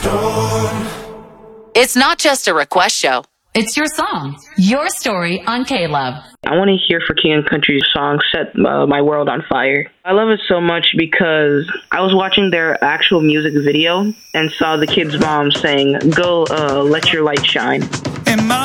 It's not just a request show. It's your song, your story on K-Love. I want to hear For King and Country's song, Set My World on Fire. I love it so much because I was watching their actual music video and saw the kid's mom saying, go let your light shine.